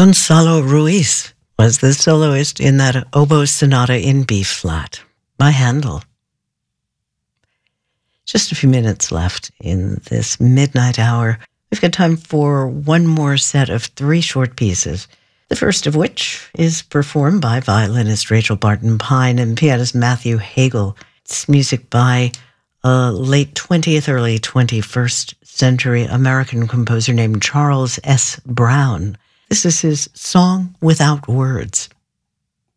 Gonzalo Ruiz was the soloist in that oboe sonata in B flat by Handel. Just a few minutes left in this midnight hour. We've got time for one more set of 3 short pieces, the first of which is performed by violinist Rachel Barton Pine and pianist Matthew Hagel. It's music by a late 20th, early 21st century American composer named Charles S. Brown. This is his Song Without Words.